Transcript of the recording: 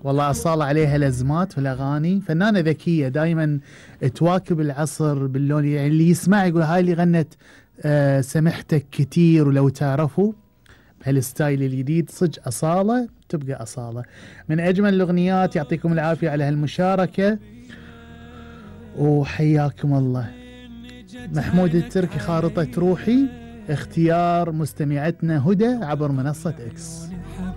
والله أصالة عليها لازمات في الأغاني، فنانة ذكية دائما تواكب العصر باللون، يعني اللي يسمع يقول هاي اللي غنت سمحتك كتير ولو تعرفوا بهالستايل الجديد. صدق أصالة تبقى أصالة، من أجمل الأغنيات. يعطيكم العافية على هالمشاركة وحياكم الله. محمود التركي خارطة روحي، اختيار مستمعتنا هدى عبر منصة اكس.